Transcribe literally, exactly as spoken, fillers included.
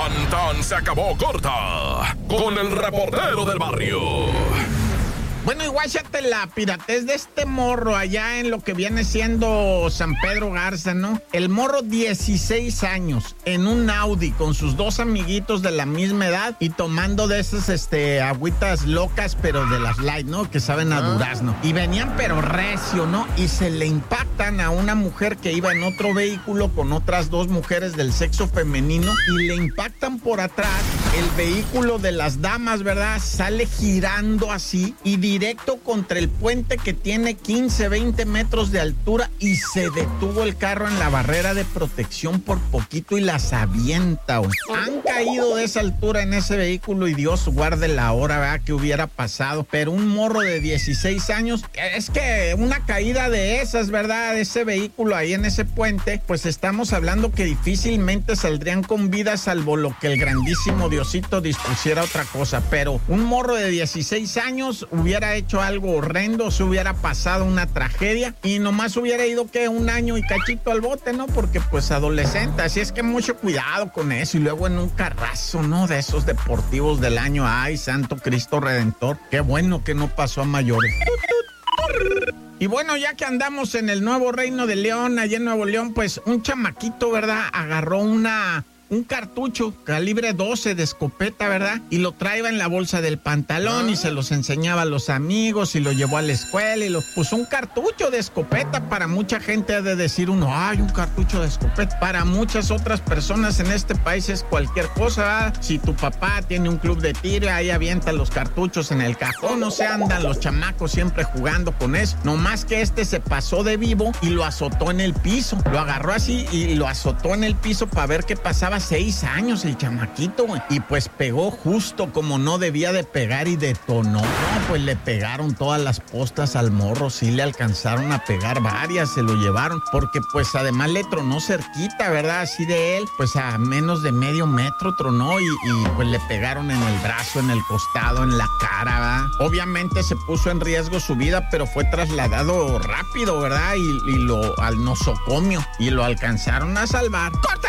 Tan tan se acabó corta con el reportero del barrio. Bueno, y guáchate la piratez de este morro allá en lo que viene siendo San Pedro Garza, ¿no? El morro, dieciséis años, en un Audi con sus dos amiguitos de la misma edad y tomando de esas este, agüitas locas, pero de las light, ¿no? Que saben a durazno. Y venían pero recio, ¿no? Y se le impactan a una mujer que iba en otro vehículo con otras dos mujeres del sexo femenino y le impactan por atrás. El vehículo de las damas, ¿verdad? Sale girando así y directo contra el puente que tiene quince, veinte metros de altura y se detuvo el carro en la barrera de protección por poquito y las avienta. Oh. Han caído de esa altura en ese vehículo y Dios guarde la hora, ¿verdad? Que hubiera pasado. Pero un morro de dieciséis años, es que una caída de esas, ¿verdad? De ese vehículo ahí en ese puente, pues estamos hablando que difícilmente saldrían con vida, salvo lo que el grandísimo Diosito dispusiera otra cosa. Pero un morro de dieciséis años hubiera hecho algo horrendo, se hubiera pasado una tragedia y nomás hubiera ido que un año y cachito al bote, ¿no? Porque pues adolescente, así es que mucho cuidado con eso. Y luego en un carrazo, ¿no? De esos deportivos del año, ay, santo Cristo Redentor, qué bueno que no pasó a mayores. Y bueno, ya que andamos en el nuevo Reino de León, allá en Nuevo León, pues un chamaquito, ¿verdad? Agarró una... un cartucho calibre doce de escopeta, ¿verdad? Y lo traía en la bolsa del pantalón y se los enseñaba a los amigos y lo llevó a la escuela y lo puso. Un cartucho de escopeta, para mucha gente ha de decir uno, ay, un cartucho de escopeta. Para muchas otras personas en este país es cualquier cosa, ¿verdad? Si tu papá tiene un club de tiro, ahí avienta los cartuchos en el cajón, no se andan los chamacos siempre jugando con eso. No más que este se pasó de vivo y lo azotó en el piso. Lo agarró así y lo azotó en el piso para ver qué pasaba. Seis años el chamaquito, güey. Y pues pegó justo como no debía de pegar y detonó. No, pues le pegaron todas las postas al morro. Sí le alcanzaron a pegar varias, se lo llevaron. Porque pues además le tronó cerquita, ¿verdad? Así de él, pues a menos de medio metro tronó y, y pues le pegaron en el brazo, en el costado, en la cara, ¿verdad? Obviamente se puso en riesgo su vida, pero fue trasladado rápido, ¿verdad? Y, y lo al nosocomio y lo alcanzaron a salvar. ¡Corta!